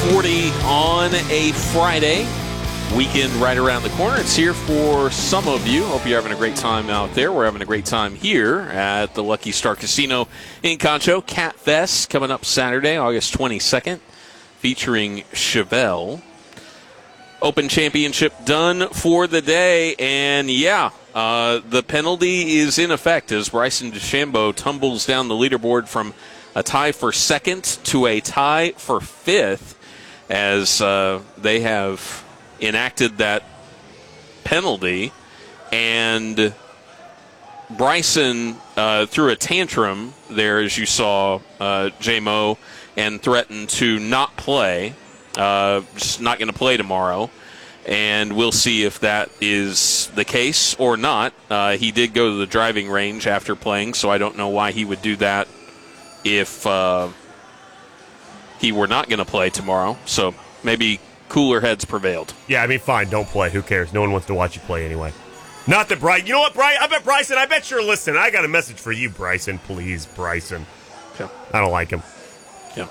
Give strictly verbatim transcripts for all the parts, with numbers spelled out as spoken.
forty on a Friday. Weekend right around the corner. It's here for some of you. Hope you're having a great time out there. We're having a great time here at the Lucky Star Casino in Concho. Cat Fest coming up Saturday, August twenty-second, featuring Chevelle. Open Championship done for the day, and yeah, uh, the penalty is in effect as Bryson DeChambeau tumbles down the leaderboard from a tie for second to a tie for fifth, as uh, they have enacted that penalty. And Bryson uh, threw a tantrum there, as you saw, uh, J-Mo, and threatened to not play. Uh, just not going to play tomorrow, and we'll see if that is the case or not. Uh, he did go to the driving range after playing, so I don't know why he would do that if uh, he were not going to play tomorrow. So maybe cooler heads prevailed. Yeah, I mean, fine, don't play. Who cares? No one wants to watch you play anyway. Not that Bryson. You know what, Bryson? I bet Bryson. I bet you're listening. I got a message for you, Bryson. Please, Bryson. Yeah. I don't like him. Yeah.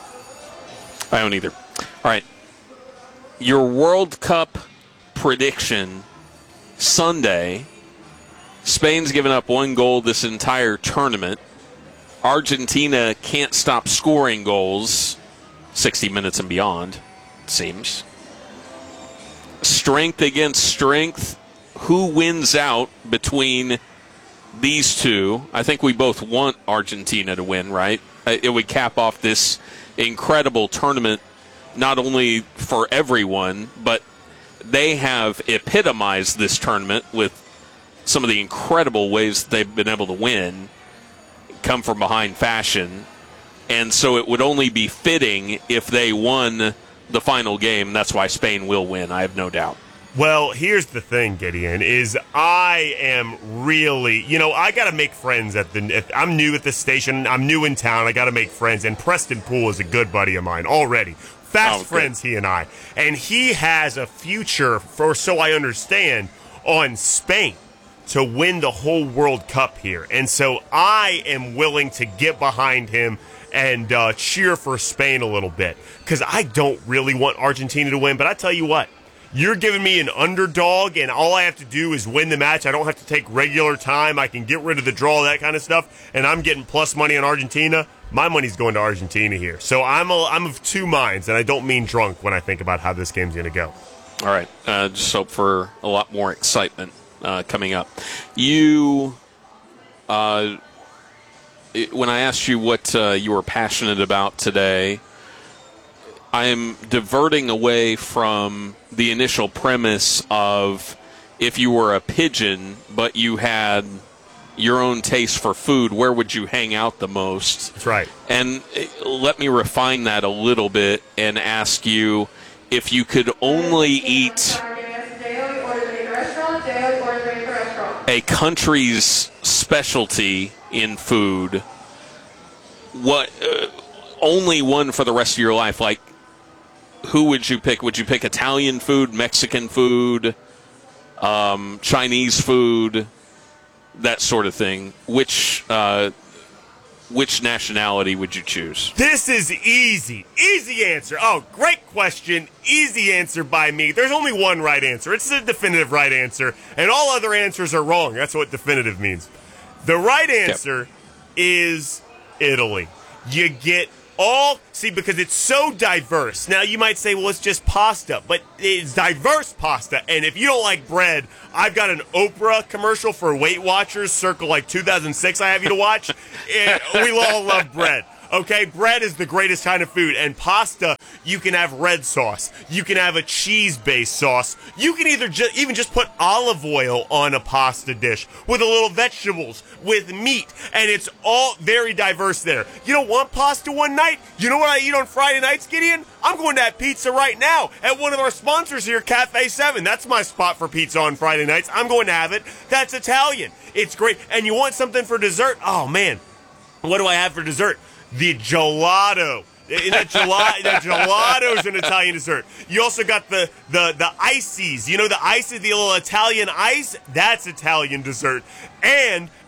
I don't either. All right. Your World Cup prediction Sunday. Spain's given up one goal this entire tournament. Argentina can't stop scoring goals sixty minutes and beyond, it seems. Strength against strength. Who wins out between these two? I think we both want Argentina to win, right? It would cap off this incredible tournament, not only for everyone, but they have epitomized this tournament with some of the incredible ways they've been able to win, come from behind fashion. And so it would only be fitting if they won the final game. That's why Spain will win, I have no doubt. Well, here's the thing, Gideon, is I am really, you know, I got to make friends at the, if I'm new at this station, I'm new in town, I got to make friends, and Preston Poole is a good buddy of mine already. Fast oh, friends, he and I. And he has a future, for so I understand, on Spain to win the whole World Cup here. And so I am willing to get behind him and uh, cheer for Spain a little bit, because I don't really want Argentina to win, but I tell you what, you're giving me an underdog, and all I have to do is win the match. I don't have to take regular time. I can get rid of the draw, that kind of stuff, and I'm getting plus money on Argentina. My money's going to Argentina here. So I'm a, I'm of two minds, and I don't mean drunk when I think about how this game's going to go. All right. Uh, just hope for a lot more excitement uh, coming up. You, uh, it, when I asked you what uh, you were passionate about today, I am diverting away from the initial premise of if you were a pigeon but you had your own taste for food, where would you hang out the most? That's right. And let me refine that a little bit and ask you, if you could only eat a country's specialty in food, what uh, only one for the rest of your life, like, who would you pick? Would you pick Italian food, Mexican food, um, Chinese food, that sort of thing? Which uh, which nationality would you choose? This is easy. Easy answer. Oh, great question. Easy answer by me. There's only one right answer. It's the definitive right answer, and all other answers are wrong. That's what definitive means. The right answer okay. is Italy. You get all, see, because it's so diverse. Now, you might say, well, it's just pasta, but it's diverse pasta. And if you don't like bread, I've got an Oprah commercial for Weight Watchers, circa like two thousand six I have you to watch. We all love bread. Okay, bread is the greatest kind of food, and pasta, you can have red sauce. You can have a cheese-based sauce. You can either ju- even just put olive oil on a pasta dish with a little vegetables, with meat, and it's all very diverse there. You don't want pasta one night? You know what I eat on Friday nights, Gideon? I'm going to have pizza right now at one of our sponsors here, Cafe seven. That's my spot for pizza on Friday nights. I'm going to have it. That's Italian. It's great. And you want something for dessert? Oh, man. What do I have for dessert? The gelato. The, gelato, the gelato is an Italian dessert. You also got the, the, the ices. You know the ices, the little Italian ice? That's Italian dessert. And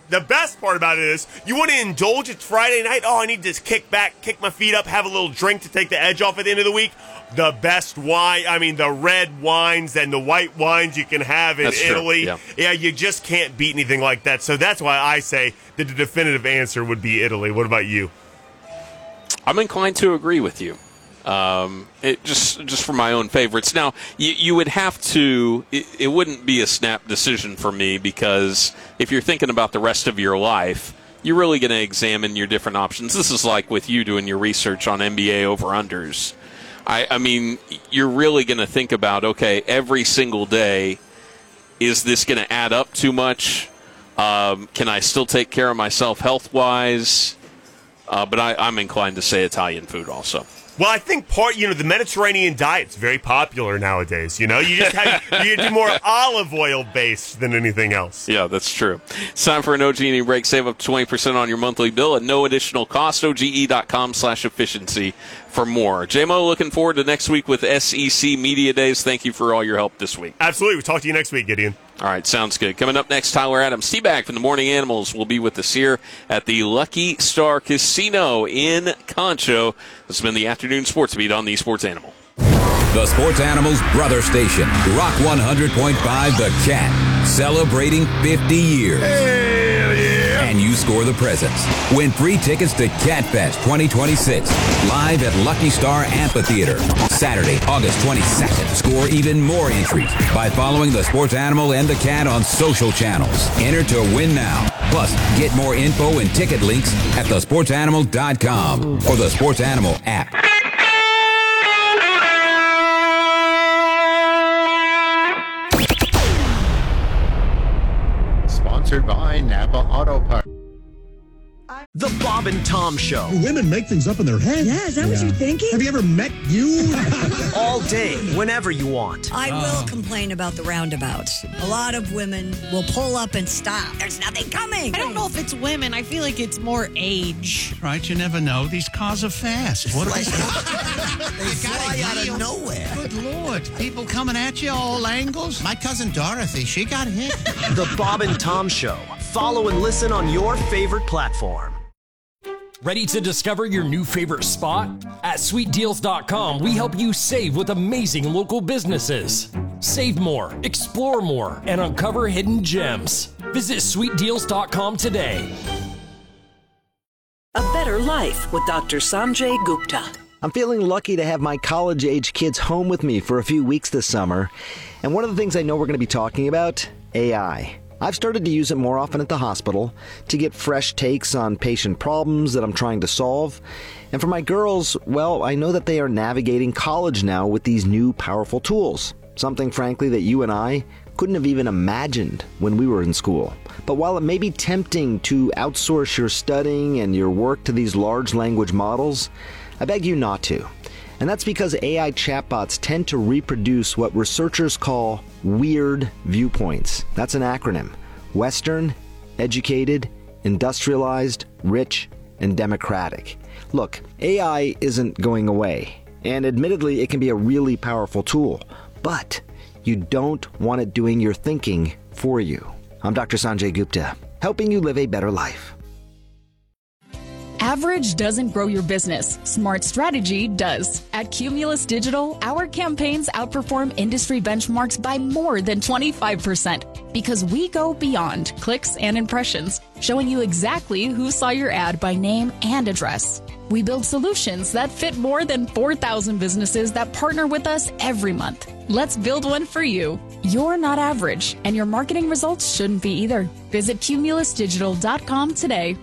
the best part about it is you want to indulge. It's Friday night. Oh, I need to just kick back, kick my feet up, have a little drink to take the edge off at the end of the week. The best wine, I mean, the red wines and the white wines you can have in That's Italy. true, Yeah, yeah. you just can't beat anything like that. So that's why I say that the definitive answer would be Italy. What about you? I'm inclined to agree with you. Um, it just just for my own favorites. Now, you, you would have to. It, it wouldn't be a snap decision for me because if you're thinking about the rest of your life, you're really going to examine your different options. This is like with you doing your research on N B A over-unders. I, I mean, you're really going to think about, okay, every single day, is this going to add up too much? Um, can I still take care of myself health-wise? Uh, but I, I'm inclined to say Italian food also. Well, I think part, you know, the Mediterranean diet's very popular nowadays. You know, you just have, you do more olive oil based than anything else. Yeah, that's true. It's time for an O G E break. Save up to twenty percent on your monthly bill at no additional cost. O G E dot com slash efficiency for more. J M O, looking forward to next week with S E C Media Days. Thank you for all your help this week. Absolutely. We'll talk to you next week, Gideon. All right, sounds good. Coming up next, Tyler Adams, T-Bag from the Morning Animals, will be with us here at the Lucky Star Casino in Concho. This has been the Afternoon Sports Beat on the Sports Animal. The Sports Animals brother station, Rock one hundred point five The Cat, celebrating fifty years. Hell yeah! And you score the presents. Win free tickets to CatFest twenty twenty-six, live at Lucky Star Amphitheater, Saturday, August twenty-second. Score even more entries by following the Sports Animal and the Cat on social channels. Enter to win now. Plus, get more info and ticket links at the sports animal dot com or the Sports Animal app. Sponsored by Napa Auto Parts. The Bob and Tom Show. Women make things up in their head. Yeah, is that what you're thinking? Have you ever met you? All day, whenever you want. I will complain about the roundabouts. A lot of women will pull up and stop. There's nothing coming. I don't know if it's women. I feel like it's more age. Right, you never know. These cars are fast. What are they? They fly out of nowhere. Good Lord. People coming at you all angles. My cousin Dorothy, she got hit. The Bob and Tom Show. Follow and listen on your favorite platform. Ready to discover your new favorite spot? At sweet deals dot com, we help you save with amazing local businesses. Save more, explore more, and uncover hidden gems. Visit sweet deals dot com today. A better life with Doctor Sanjay Gupta. I'm feeling lucky to have my college-age kids home with me for a few weeks this summer. And one of the things I know we're going to be talking about, A I. I've started to use it more often at the hospital to get fresh takes on patient problems that I'm trying to solve. And for my girls, well, I know that they are navigating college now with these new powerful tools. Something, frankly, that you and I couldn't have even imagined when we were in school. But while it may be tempting to outsource your studying and your work to these large language models, I beg you not to. And that's because A I chatbots tend to reproduce what researchers call weird viewpoints. That's an acronym. Western, educated, industrialized, rich, and democratic. Look, A I isn't going away. And admittedly, it can be a really powerful tool. But you don't want it doing your thinking for you. I'm Doctor Sanjay Gupta, helping you live a better life. Average doesn't grow your business. Smart strategy does. At Cumulus Digital, our campaigns outperform industry benchmarks by more than twenty-five percent because we go beyond clicks and impressions, showing you exactly who saw your ad by name and address. We build solutions that fit more than four thousand businesses that partner with us every month. Let's build one for you. You're not average, and your marketing results shouldn't be either. Visit cumulus digital dot com today.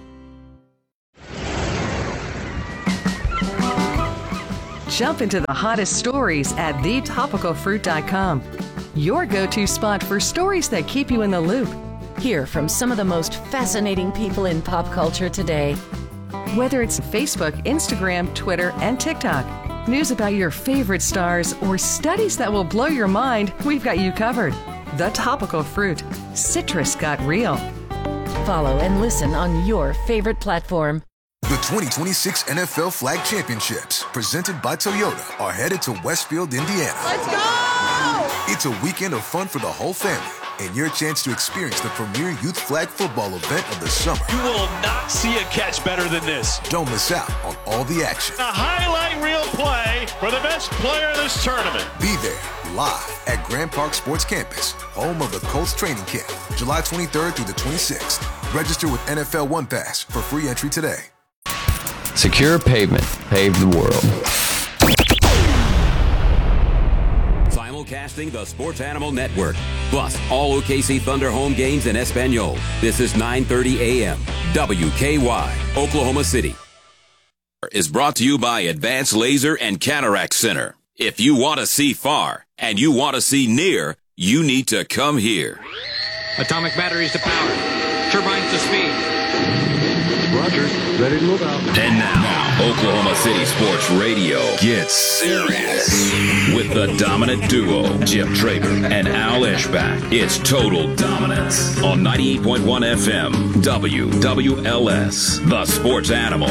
Jump into the hottest stories at the topical fruit dot com. Your go-to spot for stories that keep you in the loop. Hear from some of the most fascinating people in pop culture today. Whether it's Facebook, Instagram, Twitter, and TikTok, news about your favorite stars, or studies that will blow your mind, we've got you covered. The Topical Fruit. Citrus got real. Follow and listen on your favorite platform. The twenty twenty-six N F L Flag Championships, presented by Toyota, are headed to Westfield, Indiana. Let's go! It's a weekend of fun for the whole family. and your chance to experience the premier youth flag football event of the summer. You will not see a catch better than this. Don't miss out on all the action. A highlight reel play for the best player of this tournament. Be there live at Grand Park Sports Campus, home of the Colts training camp, July twenty-third through the twenty-sixth. Register with N F L One Pass for free entry today. Secure Pavement paved the world. Simulcasting the Sports Animal Network, plus all O K C Thunder home games in Espanol. This is nine thirty a.m. W K Y, Oklahoma City. Is brought to you by Advanced Laser and Cataract Center. If you want to see far and you want to see near, you need to come here. Atomic batteries to power. Turbines to speed. Roger. Ready to move out. And now, Oklahoma City Sports Radio gets serious with the dominant duo, Jim Traber and Al Ishbak. It's Total Dominance on ninety-eight point one F M, W W L S, the Sports Animal.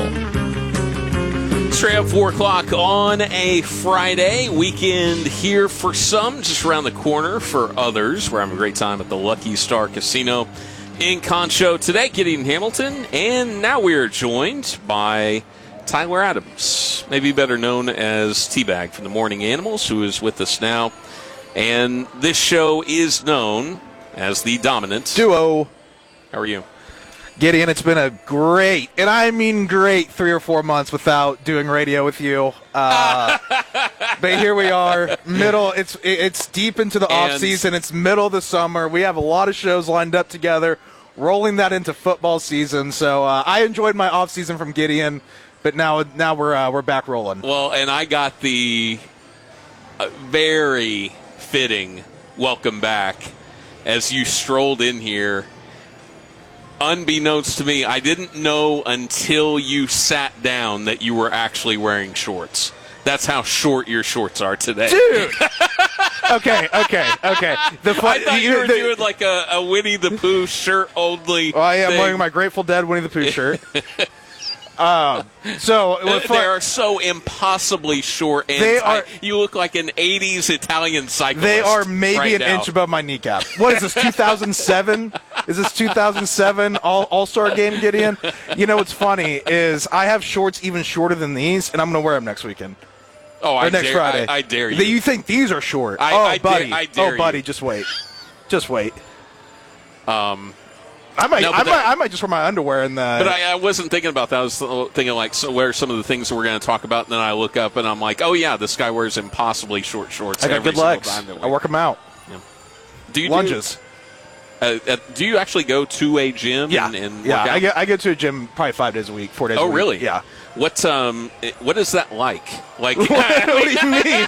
Straight up four o'clock on a Friday. Weekend here for some, just around the corner for others. We're having a great time at the Lucky Star Casino in Concho today. Gideon Hamilton, and now we are joined by Tyler Adams, maybe better known as T-Bag from the Morning Animals, who is with us now. And this show is known as the Dominant Duo. How are you? Gideon, it's been a great, and I mean great, three or four months without doing radio with you. Uh, but here we are, middle. It's it's deep into the And- off season. It's middle of the summer. We have a lot of shows lined up together, rolling that into football season. So uh, I enjoyed my off season from Gideon, but now now we're uh, we're back rolling. Well, and I got the uh, very fitting welcome back as you strolled in here. Unbeknownst to me, I didn't know until you sat down that you were actually wearing shorts. That's how short your shorts are today. Dude! okay, okay, okay. The fun, I thought you were the, doing like a, a Winnie the Pooh shirt only. Well, I am thing. wearing my Grateful Dead Winnie the Pooh shirt. um, so they, they are so impossibly short, and They I- are- you look like an eighties Italian cyclist. They are maybe right an now. inch above my kneecap. What is this, two thousand seven? Is this two thousand seven All All-Star Game, Gideon? You know what's funny is I have shorts even shorter than these, and I'm going to wear them next weekend. Oh, or I next dare, Friday. I, I dare you. That you think these are short? I- oh, I dare- buddy. I dare oh, buddy, you. just wait. Just wait. Um, I might, No, but I, that- might I might just wear my underwear in the. But I, I wasn't thinking about that. I was thinking, like, so where are some of the things that we're going to talk about? And then I look up, and I'm like, oh, yeah, this guy wears impossibly short shorts I got every good single legs. time that we- I work them out. Do you Lunges. Do, uh, uh, do you actually go to a gym Yeah, and, and yeah. work out? I go, I go to a gym probably five days a week, four days a Oh, week. really? Yeah. What um what is that like? Like what, what do you mean?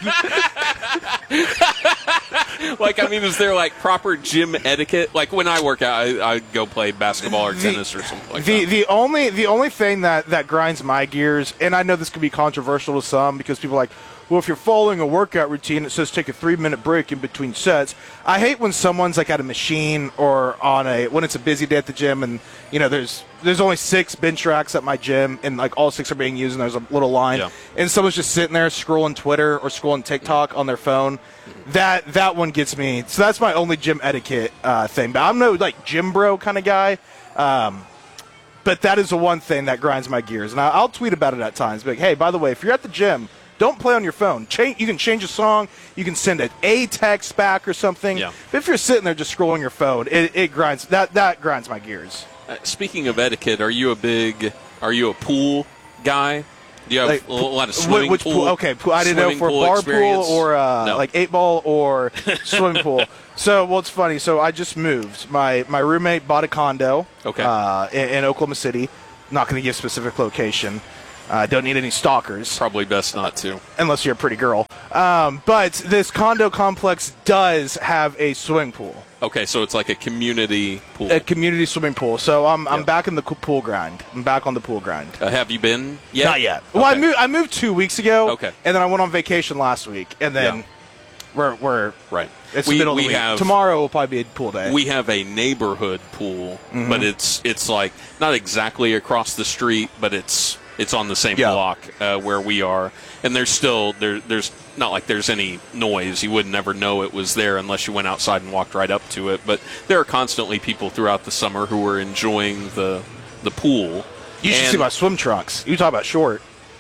like I mean, is there like proper gym etiquette? Like when I work out, I, I go play basketball or tennis or something like the that. the only the only thing that, that grinds my gears, and I know this could be controversial to some because people are like, well, if you're following a workout routine, it says take a three minute break in between sets. I hate when someone's like at a machine or on a when it's a busy day at the gym, and you know there's there's only six bench racks at my gym, and like all six are being used, and there's a little line, Yeah. and someone's just sitting there scrolling Twitter or scrolling TikTok on their phone. That that one gets me. So that's my only gym etiquette uh, thing. But I'm no like gym bro kind of guy. Um, but that is the one thing that grinds my gears, and I, I'll tweet about it at times. Be like, hey, by the way, if you're at the gym, don't play on your phone. Change. You can change a song. You can send a, a text back or something. Yeah. But if you're sitting there just scrolling your phone, it, it grinds. That that grinds my gears. Uh, speaking of etiquette, are you a big? Are you a pool guy? Do you have Like, a lot of Wh- swimming which pool? Okay, pool. I didn't know swimming for pool bar experience? pool or uh, No. like eight ball or swimming pool. So, well, it's funny. So I just moved. My my roommate bought a condo. Okay. Uh, in, in Oklahoma City. Not going to give specific location. Uh, don't need any stalkers. Probably best not to. Unless you're a pretty girl. Um, but this condo complex does have a swimming pool. Okay, so it's like a community pool. A community swimming pool. So I'm I'm Yeah. back in the co- pool grind. I'm back on the pool grind. Uh, have you been yet? Not yet. Well, I Okay. moved. I moved two weeks ago. Okay. And then I went on vacation last week, and then Yeah. we're we're Right. It's We- the middle we of the week. have- Tomorrow will probably be a pool day. We have a neighborhood pool, Mhm. but it's it's like not exactly across the street, but it's It's on the same Yeah. block uh, where we are, and there's still there. There's not like there's any noise. You would never know it was there unless you went outside and walked right up to it. But there are constantly people throughout the summer who are enjoying the the pool. You should And see my swim trunks. You talk about short.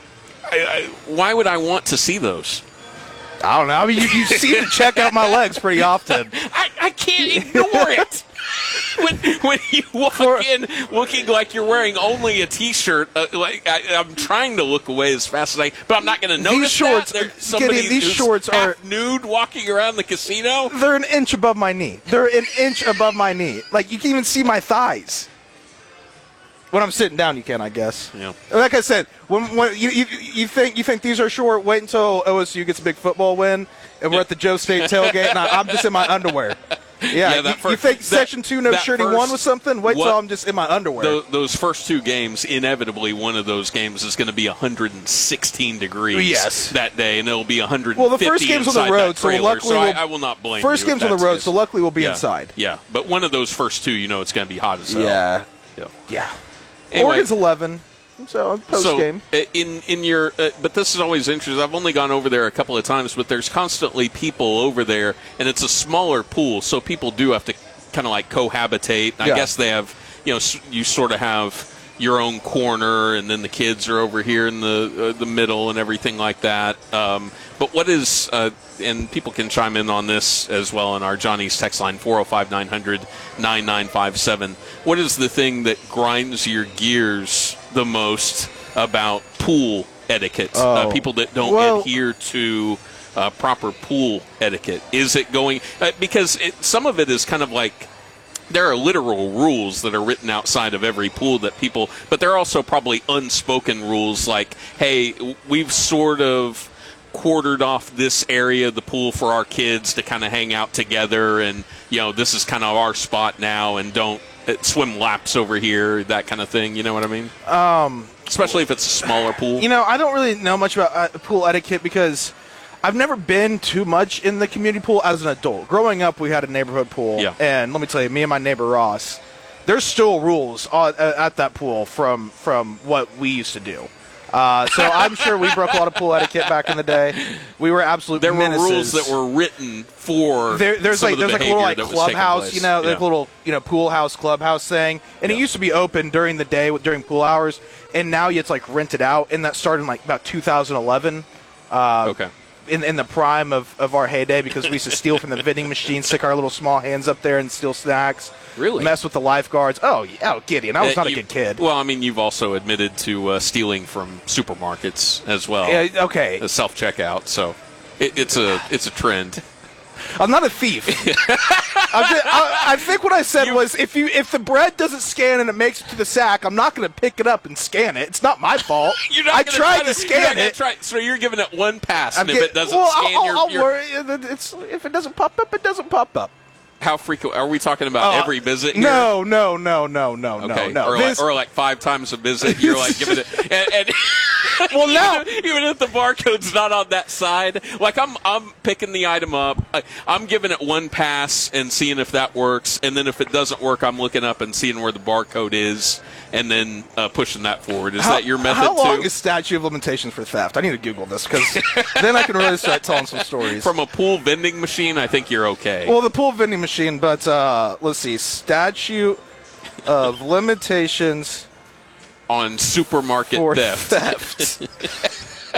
I, I, why would I want to see those? I don't know. I mean, you, you seem to check out my legs pretty often. I, I can't ignore it. When, when you walk in looking like you're wearing only a T-shirt, uh, like I, I'm trying to look away as fast as I, but I'm not going to notice These shorts, that. There's somebody Gideon, these who's shorts are half nude walking around the casino. They're an inch above my knee. They're an inch above my knee. Like you can even see my thighs. When I'm sitting down, you can, I guess. Yeah. Like I said, when, when you, you you think you think these are short, wait until O S U gets a big football win, and we're at the Joe State tailgate, and I, I'm just in my underwear. Yeah, Yeah, that you, fir- you think that- Section two no that shirting first- one was something? Wait what- till I'm just in my underwear. Those, those first two games, inevitably, one of those games is going to be one hundred sixteen degrees Yes. that day, and it'll be one hundred fifty Well, the first game's on the inside road, that so trailer, luckily so I, we'll- I will not blame First you if game's on the that's road, just- so luckily we'll be yeah, inside. Yeah, but one of those first two, you know it's going to be hot as hell. Yeah. Yeah. Yeah. Anyway. Oregon's eleven, so post So, game. uh, in in your, uh, but this is always interesting. I've only gone over there a couple of times, but there's constantly people over there, and it's a smaller pool, so people do have to kind of like cohabitate. I Yeah. guess they have, you know, s- you sort of have your own corner, and then the kids are over here in the uh, the middle and everything like that. Um, but what is, uh, and people can chime in on this as well on our Johnny's text line, four oh five, nine hundred, nine nine five seven. What is the thing that grinds your gears the most about pool etiquette? Oh. Uh, people that don't Well- adhere to uh, proper pool etiquette. Is it going, uh, because it, some of it is kind of like, there are literal rules that are written outside of every pool that people, but there are also probably unspoken rules like, hey, we've sort of quartered off this area of the pool for our kids to kind of hang out together, and, you know, this is kind of our spot now, and don't uh, swim laps over here, that kind of thing. You know what I mean? Um, Especially if it's a smaller pool. You know, I don't really know much about uh, pool etiquette because I've never been too much in the community pool as an adult. Growing up, we had a neighborhood pool, Yeah. and let me tell you, me and my neighbor Ross, there's still rules on, uh, at that pool from from what we used to do. Uh, so I'm sure we broke a lot of pool etiquette back in the day. We were absolute There were menaces. rules that were written for There, there's some like of the there's like a little behavior like that was taking clubhouse, place. you know, like Yeah. a little you know pool house clubhouse thing, and it used to be open during the day with- during pool hours, and now it's like rented out, and that started in like about two thousand eleven. Uh, okay. In, in the prime of, of our heyday, because we used to steal from the vending machine, stick our little small hands up there and steal snacks. Really? Mess with the lifeguards. Oh, yeah, oh, Gideon. I was Uh, not a you- good kid. Well, I mean, you've also admitted to uh, stealing from supermarkets as well. Yeah, okay. The self checkout, so it, it's a it's a trend. I'm not a thief. I, thi- I, I think what I said was if you if the bread doesn't scan and it makes it to the sack, I'm not going to pick it up and scan it. It's not my fault. You're not I gonna tried try to scan you're not gonna it. Try, so you're giving it one pass, I'm and if get- it doesn't well, scan I'll, your, I'll your worry. It's, if it doesn't pop up, it doesn't pop up. how frequent are we talking about? Oh, Every visit? Here? No, no, no, no, no, Okay. no, no. Or, This- like, or like five times a visit. You're like giving it, and, and well, now even, even if the barcode's not on that side, like I'm, I'm picking the item up. I, I'm giving it one pass and seeing if that works, and then if it doesn't work, I'm looking up and seeing where the barcode is, and then uh, pushing that forward. Is how, that your method How long too? is statute of limitations for theft? I need to Google this because then I can really start telling some stories. From a pool vending machine, I think you're okay. Well, the pool vending machine, but uh, let's see, statute of limitations on supermarket for theft. theft.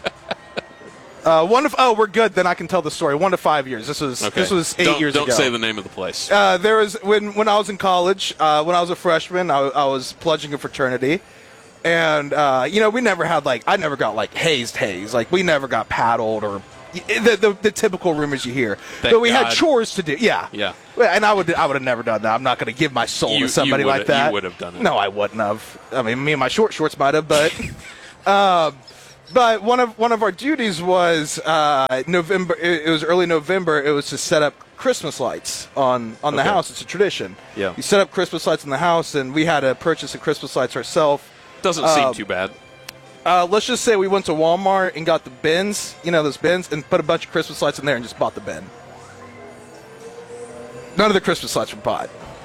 uh, one of oh, we're good. Then I can tell the story. One to five years. This was Okay. this was eight don't, years don't ago. say the name of the place. Uh, there was when when I was in college, uh, when I was a freshman, I, I was pledging a fraternity, and uh, you know we never had like I never got like hazed haze, like we never got paddled or the the, the typical rumors you hear. Thank but we had God. chores to do. Yeah, Yeah. Well, and I would I would have never done that. I'm not going to give my soul You- to somebody you like would've- that. you would have done it. No, I wouldn't have. I mean, me and my short shorts might have, but. um, But one of one of our duties was uh, November. It, it was early November. It was to set up Christmas lights on, on the Okay. house. It's a tradition. Yeah. You set up Christmas lights in the house, and we had to purchase the Christmas lights ourselves. Doesn't seem Um, too bad. Uh, let's just say we went to Walmart and got the bins, you know, those bins, and put a bunch of Christmas lights in there and just bought the bin. None of the Christmas lights were bought.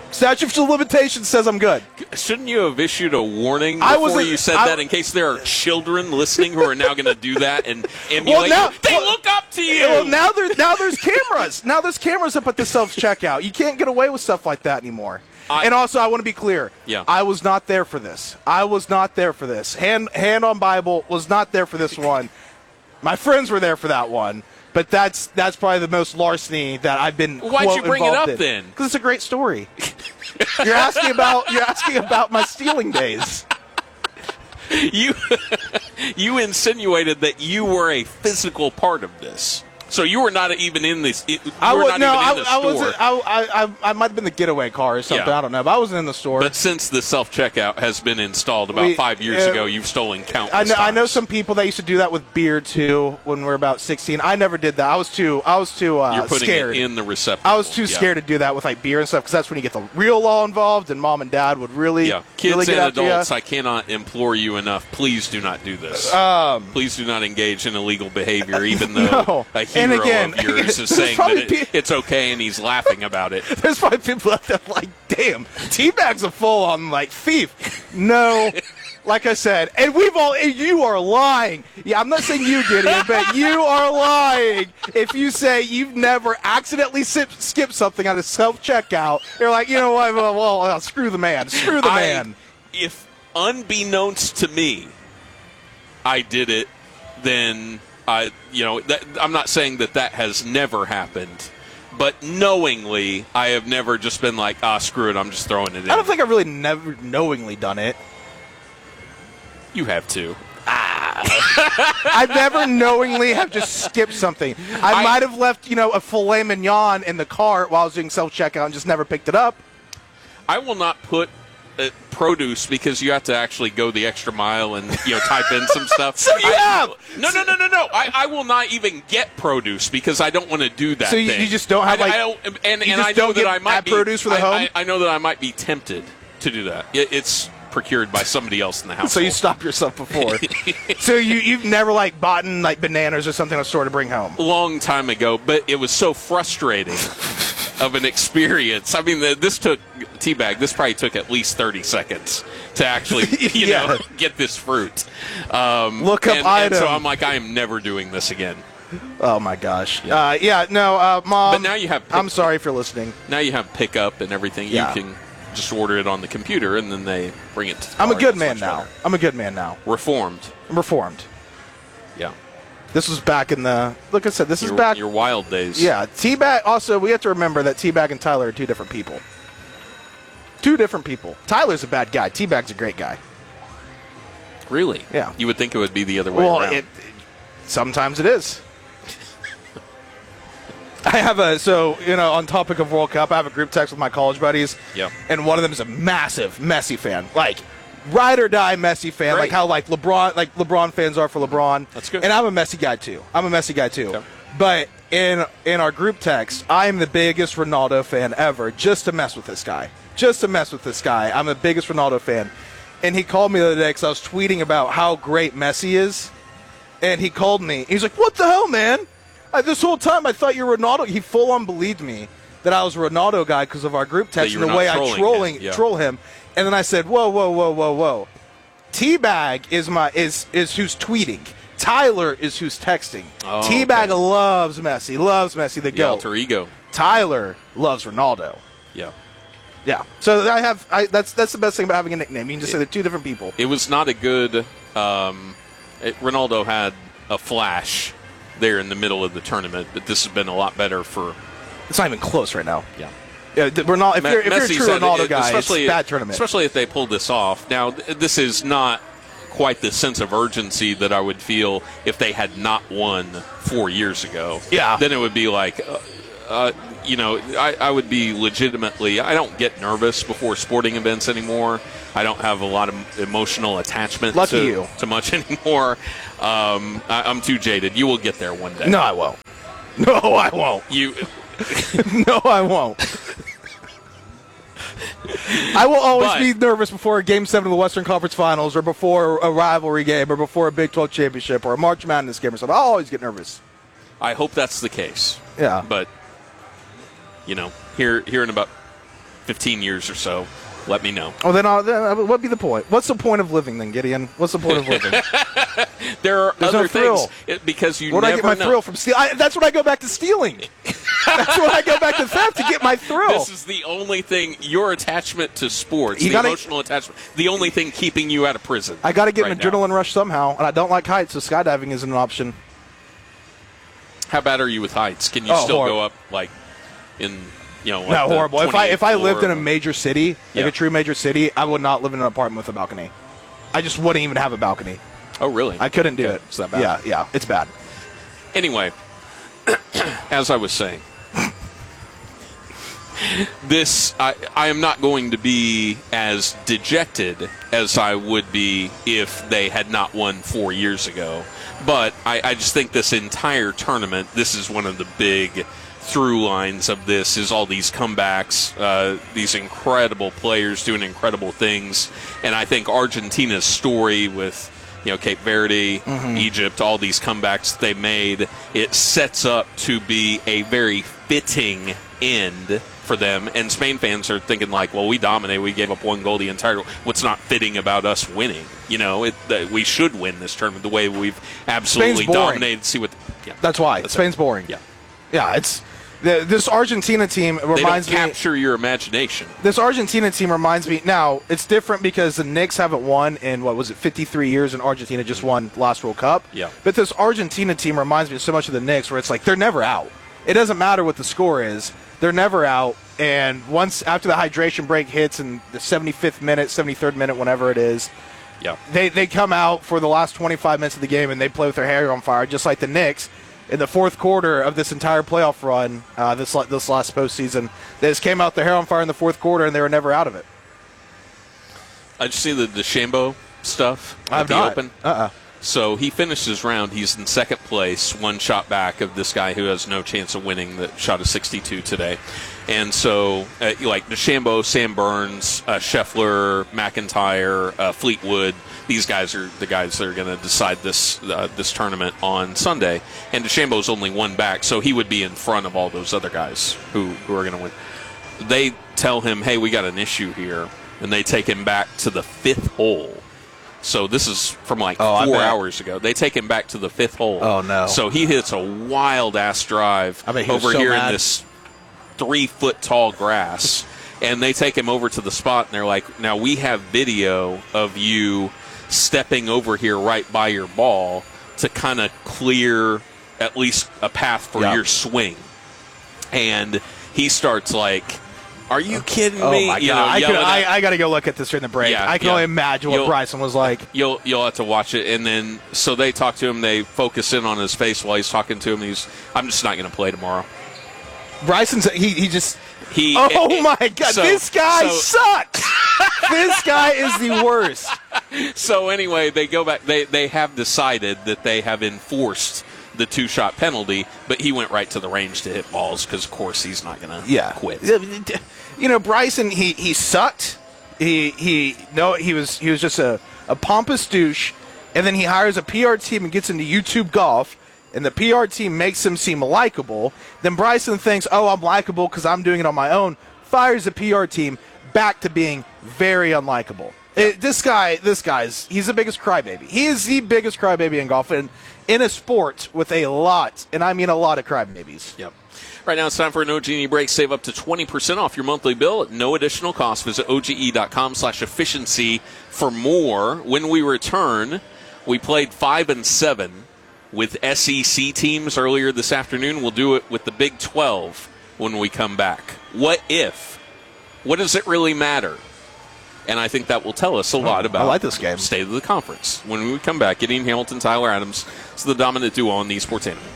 Statute of limitations says I'm good. Shouldn't you have issued a warning before I was you said I, that in case there are children listening who are now going to do that and emulate well, now, you? They well, look up to you. Well, now, there, now there's cameras. Now there's cameras up at the self-checkout. You can't get away with stuff like that anymore. I, and also, I want to be clear. Yeah. I was not there for this. I was not there for this. Hand, hand on Bible was not there for this one. My friends were there for that one. But that's that's probably the most larceny that I've been. Why'd you bring it up in. then? Because it's a great story. You're asking about you're asking about my stealing days. You you insinuated that you were a physical part of this. So you were not even in this. You I were was, not no, even in I, the I store. wasn't. I, I, I might have been the getaway car or something. Yeah. I don't know, but I wasn't in the store. But since the self checkout has been installed about We- five years uh, ago, you've stolen countless I know, I know times. some people that used to do that with beer too when we were about sixteen. I never did that. I was too. I was too uh, You're putting scared. it in the receptacle. I was too Yeah. scared to do that with like beer and stuff because that's when you get the real law involved, and mom and dad would really, Yeah, kids really get and after adults, ya. I cannot implore you enough. Please do not do this. Um, Please do not engage in illegal behavior, even though No. a And hero again, of yours is there's saying that probably it, pe- it's okay and he's laughing about it. There's probably people out there like, damn, T-Bag's a full-on like thief. No. Like I said, and we've all, and you are lying. Yeah, I'm not saying you did it, but you are lying. If you say you've never accidentally sip, skipped something on a self-checkout, you're like, you know what, well, well uh, screw the man. Screw the I- man. If unbeknownst to me, I did it, then I, you know, that, I'm not saying that that has never happened. But knowingly, I have never just been like, ah, screw it, I'm just throwing it in. I don't think I've really never knowingly done it. You have to. I never knowingly have just skipped something. I, I- might have left, you know, a filet mignon in the cart while I was doing self-checkout and just never picked it up. I will not put uh, produce because you have to actually go the extra mile and you know type in some stuff. So you I, have. No, no, no, no, no. I, I will not even get produce because I don't want to do that. So you- thing. you just don't have, I, like- I don't, and you and just I know don't that get I might at be produce for the I, home? I, I know that I might be tempted to do that. It, it's procured by somebody else in the house. So you stopped yourself before. So you you've never like bought in, like bananas or something at a store to bring home. Long time ago, but it was so frustrating of an experience. I mean, the, this took T-Bag. This probably took at least thirty seconds to actually, you Yeah. know, get this fruit. Um, Look up and, item. And so I'm like, I am never doing this again. Oh my gosh. Yeah. Uh, yeah. No, uh, mom. But now you have. Pick, I'm sorry if you're listening. Now you have pickup and everything. Yeah. You can just order it on the computer and then they bring it. to the I'm a car. good It's man much now. better. I'm a good man now. Reformed. I'm reformed. Yeah. This was back in the. Like I said, this Your, is back. your wild days. Yeah, T-Bag. Also, we have to remember that T-Bag and Tyler are two different people. Two different people. Tyler's a bad guy. T-Bag's a great guy. Really? Yeah. You would think it would be the other way Well, around. it, sometimes it is. I have a so you know on topic of World Cup, I have a group text with my college buddies. Yeah. And one of them is a massive Messi fan, like ride or die Messi fan, Great. like how like LeBron, like LeBron fans are for LeBron. That's good. And I'm a Messi guy too. I'm a Messi guy too. Okay. But in in our group text, I am the biggest Ronaldo fan ever, just to mess with this guy. Just to mess with this guy. I'm the biggest Ronaldo fan. And he called me the other day because I was tweeting about how great Messi is. And he called me. He's like, "What the hell, man? I, this whole time I thought you were Ronaldo." He full on believed me that I was a Ronaldo guy because of our group text you and were the way not I trolling trolling him, yeah. troll him. And then I said, "Whoa, whoa, whoa, whoa, whoa! T-Bag is my is is who's tweeting. Tyler is who's texting. Oh, T-Bag okay. loves Messi, loves Messi the the goat. alter ego. Tyler loves Ronaldo. Yeah. Yeah. So I have I, that's that's the best thing about having a nickname. You can just say they're two different people. It was not a good. Um, it, Ronaldo had a flash there in the middle of the tournament, but this has been a lot better for. It's not even close right now. Yeah. Yeah, th- Ronaldo, if, Me- you're, if you're a Messi's true had- Ronaldo it- guy, it's especially a bad tournament. Especially if they pulled this off. Now, th- this is not quite the sense of urgency that I would feel if they had not won four years ago. Yeah. Then it would be like, uh, uh, you know, I, I would be legitimately. I don't get nervous before sporting events anymore. I don't have a lot of emotional attachment Lucky to, you. to much anymore. Um, I, I'm too jaded. You will get there one day. No, I won't. No, I won't. You. No, I won't. I will always But- be nervous before a Game seven of the Western Conference Finals or before a rivalry game or before a Big twelve championship or a March Madness game or something. I'll always get nervous. I hope that's the case. Yeah. But, you know, here here in about fifteen years or so, let me know. Oh, then, I'll, then what'd be the point? What's the point of living then, Gideon? What's the point of living? There are There's other no thrill. things it, because you Where do never I get my know. thrill from stealing? I, that's when I go back to stealing. That's when I go back to theft to get my thrill. This is the only thing, your attachment to sports, You the gotta- emotional attachment, the only thing keeping you out of prison. I got to get right an now. adrenaline rush somehow, and I don't like heights, so skydiving isn't an option. How bad are you with heights? Can you Oh, still horrible. go up like in, you know, like No, the horrible. If I if I twenty-eighth lived in a floor? major city, like Yeah. a true major city, I would not live in an apartment with a balcony. I just wouldn't even have a balcony. Oh, really? I couldn't do Okay. it. Is that bad? Yeah, yeah, it's bad. Anyway, as I was saying, this I, I am not going to be as dejected as I would be if they had not won four years ago. But I, I just think this entire tournament, this is one of the big through lines of this, is all these comebacks, uh, these incredible players doing incredible things. And I think Argentina's story with, you know, Cape Verde, Mhm. Egypt, all these comebacks they made, it sets up to be a very fitting end for them. And Spain fans are thinking like, well, we dominated, we gave up one goal the entire. What's not fitting about us winning? You know, it, that we should win this tournament the way we've absolutely Spain's boring. dominated. See what? Yeah, That's why That's Spain's it. boring. Yeah, yeah. It's the, this Argentina team they don't reminds me. capture your imagination. This Argentina team reminds me. Now it's different because the Knicks haven't won in what was it, fifty-three years, and Argentina just won last World Cup. Yeah. But this Argentina team reminds me so much of the Knicks, where it's like they're never out. It doesn't matter what the score is; they're never out. And once after the hydration break hits in the seventy-fifth minute, seventy-third minute, whenever it is, yeah, they they come out for the last twenty-five minutes of the game and they play with their hair on fire, just like the Knicks in the fourth quarter of this entire playoff run. Uh, this this last postseason, they just came out their hair on fire in the fourth quarter and they were never out of it. I just see the DeChambeau stuff at I've the not. Open. Uh-uh. So he finished his round. He's in second place, one shot back of this guy who has no chance of winning that shot a sixty-two today. And so, uh, like DeChambeau, Sam Burns, uh, Scheffler, McIntyre, uh, Fleetwood, these guys are the guys that are going to decide this uh, this tournament on Sunday. And DeChambeau's only one back, so he would be in front of all those other guys who, who are going to win. They tell him, hey, we got an issue here, and they take him back to the fifth hole. So this is from like Oh, I four bet. hours ago. They take him back to the fifth hole. Oh, no. So he hits a wild ass drive I bet he was over so here mad. in this three foot tall grass, and they take him over to the spot, and they're like, "Now we have video of you stepping over here right by your ball to kind of clear at least a path for Yeah. your swing." And he starts like, "Are you kidding Oh me?" my You god! know, I, could, yelling at- I, I got to go look at this during the break. Yeah, I can yeah. only imagine what You'll- Bryson was like. You'll you'll have to watch it, and then so they talk to him. They focus in on his face while he's talking to him. He's, I'm just not going to play tomorrow. Bryson's he he just he. Oh it- it- my god! so- this guy so- sucks. This guy is the worst. So anyway, they go back. They they have decided that they have enforced the two shot penalty, but he went right to the range to hit balls because, of course, he's not going to Yeah, quit. You know, Bryson, he he sucked. He he no, he was he was just a, a pompous douche, and then he hires a P R team and gets into YouTube Golf, and the P R team makes him seem likable. Then Bryson thinks, oh, I'm likable because I'm doing it on my own. Fires the P R team back to being very unlikable. It, this guy, this guy's he's the biggest crybaby. He is the biggest crybaby in golf, and in a sport with a lot, and I mean a lot of crybabies. Yep. Right now it's time for an O G E break. Save up to twenty percent off your monthly bill at no additional cost. Visit O G E dot com slash efficiency for more. When we return, we played five and seven with S E C teams earlier this afternoon. We'll do it with the Big twelve when we come back. What if? What does it really matter? And I think that will tell us a lot about I like this game. state of the conference. When we come back, Gideon Hamilton, Tyler Adams, it's the dominant duo on the Esports Animal.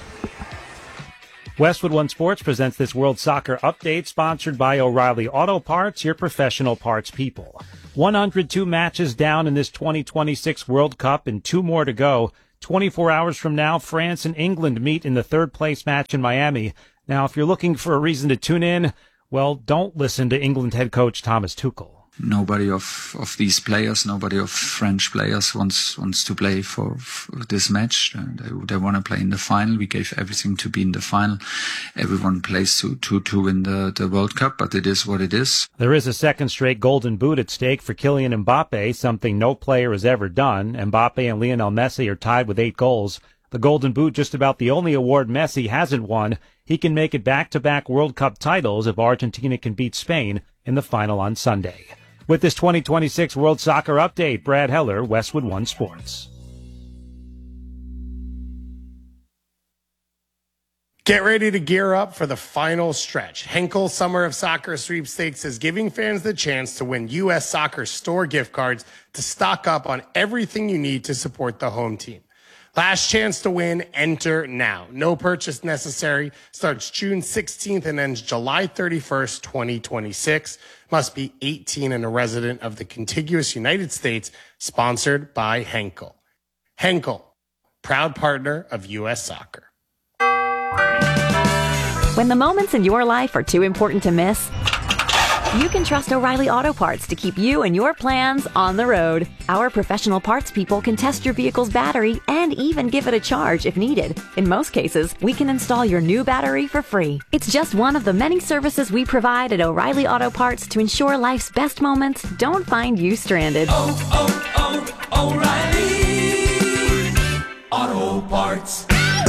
Westwood One Sports presents this World Soccer Update, sponsored by O'Reilly Auto Parts, your professional parts people. one hundred two matches down in this twenty twenty-six World Cup and two more to go. twenty-four hours from now, France and England meet in the third-place match in Miami. Now, if you're looking for a reason to tune in, well, don't listen to England head coach Thomas Tuchel. Nobody of, of these players, nobody of French players wants wants to play for, for this match. Uh, they they want to play in the final. We gave everything to be in the final. Everyone plays to to to win the, the World Cup, but it is what it is. There is a second straight Golden Boot at stake for Kylian Mbappe, something no player has ever done. Mbappe and Lionel Messi are tied with eight goals. The Golden Boot, just about the only award Messi hasn't won. He can make it back-to-back World Cup titles if Argentina can beat Spain in the final on Sunday. With this twenty twenty-six World Soccer Update, Brad Heller, Westwood One Sports. Get ready to gear up for the final stretch. Henkel Summer of Soccer Sweepstakes is giving fans the chance to win U S Soccer store gift cards to stock up on everything you need to support the home team. Last chance to win, enter now. No purchase necessary. Starts June sixteenth and ends July thirty-first, twenty twenty-six. Must be eighteen and a resident of the contiguous United States. Sponsored by Henkel. Henkel, proud partner of U S Soccer. When the moments in your life are too important to miss, you can trust O'Reilly Auto Parts to keep you and your plans on the road. Our professional parts people can test your vehicle's battery and even give it a charge if needed. In most cases, we can install your new battery for free. It's just one of the many services we provide at O'Reilly Auto Parts to ensure life's best moments don't find you stranded. Oh, oh, oh, O'Reilly Auto Parts.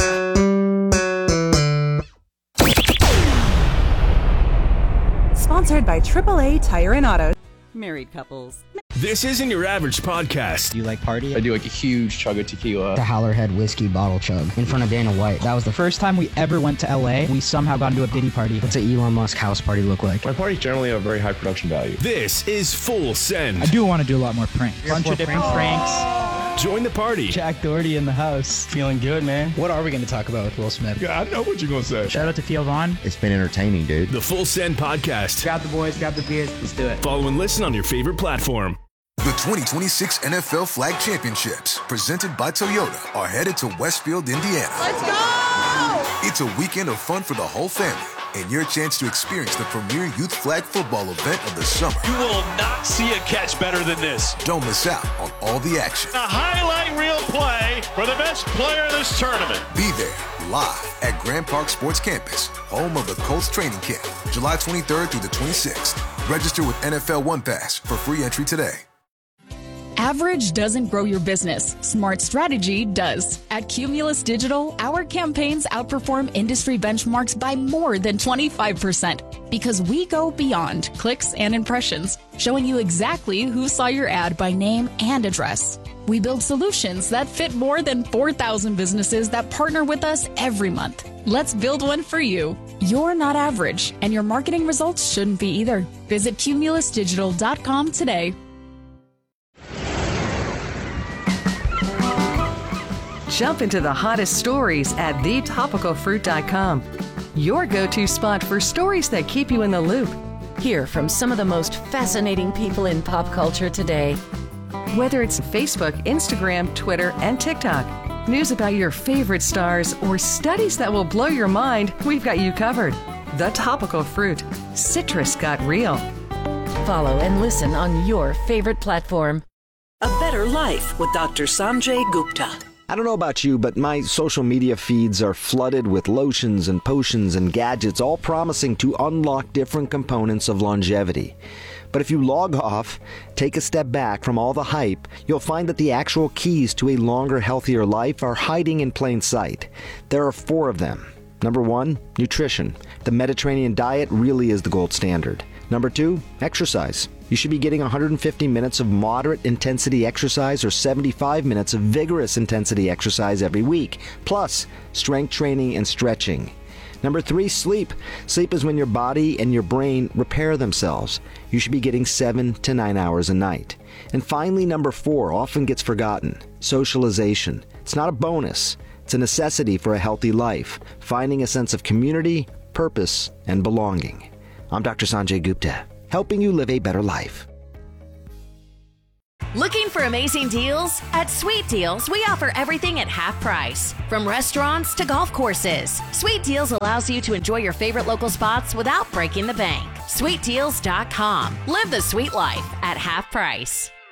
Sponsored by triple A Tire and Auto. Married couples. This isn't your average podcast. You like party? I do like a huge chug of tequila. The Howlerhead whiskey bottle chug in front of Dana White. That was the first time we ever went to L A. We somehow got into a Diddy party. What's an Elon Musk house party look like? My parties generally have very high production value. This is Full Send. I do want to do a lot more pranks. A bunch of different pranks. Join the party. Jack Doherty in the house. Feeling good, man. What are we going to talk about with Will Smith? Yeah, I know what you're going to say. Shout out to Theo Vaughn. It's been entertaining, dude. The Full Send Podcast. Grab the boys, grab the beers. Let's do it. Follow and listen on your favorite platform. The twenty twenty-six N F L Flag Championships, presented by Toyota, are headed to Westfield, Indiana. Let's go! It's a weekend of fun for the whole family and your chance to experience the premier youth flag football event of the summer. You will not see a catch better than this. Don't miss out on all the action. A highlight reel play for the best player in this tournament. Be there live at Grand Park Sports Campus, home of the Colts training camp, July twenty-third through the twenty-sixth. Register with N F L One Pass for free entry today. Average doesn't grow your business. Smart strategy does. At Cumulus Digital, our campaigns outperform industry benchmarks by more than twenty-five percent because we go beyond clicks and impressions, showing you exactly who saw your ad by name and address. We build solutions that fit more than four thousand businesses that partner with us every month. Let's build one for you. You're not average, and your marketing results shouldn't be either. Visit cumulus digital dot com today. Jump into the hottest stories at the topical fruit dot com. Your go-to spot for stories that keep you in the loop. Hear from some of the most fascinating people in pop culture today. Whether it's Facebook, Instagram, Twitter, and TikTok, news about your favorite stars, or studies that will blow your mind, we've got you covered. The Topical Fruit. Citrus got real. Follow and listen on your favorite platform. A Better Life with Doctor Sanjay Gupta. I don't know about you, but my social media feeds are flooded with lotions and potions and gadgets, all promising to unlock different components of longevity. But if you log off, take a step back from all the hype, you'll find that the actual keys to a longer, healthier life are hiding in plain sight. There are four of them. Number one, nutrition. The Mediterranean diet really is the gold standard. Number two, exercise. You should be getting one hundred fifty minutes of moderate intensity exercise or seventy-five minutes of vigorous intensity exercise every week, plus strength training and stretching. Number three, sleep. Sleep is when your body and your brain repair themselves. You should be getting seven to nine hours a night. And finally, number four, often gets forgotten, socialization. It's not a bonus. It's a necessity for a healthy life, finding a sense of community, purpose, and belonging. I'm Doctor Sanjay Gupta, helping you live a better life. Looking for amazing deals? At Sweet Deals, we offer everything at half price. From restaurants to golf courses, Sweet Deals allows you to enjoy your favorite local spots without breaking the bank. sweet deals dot com. Live the sweet life at half price.